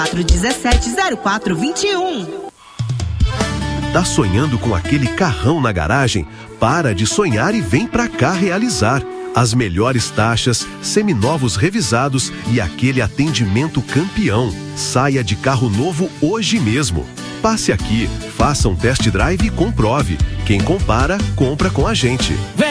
417-0421. Tá sonhando com aquele carrão na garagem? Para de sonhar e vem pra cá realizar. As melhores taxas, seminovos revisados e aquele atendimento campeão. Saia de carro novo hoje mesmo. Passe aqui, faça um test drive e comprove. Quem compara, compra com a gente.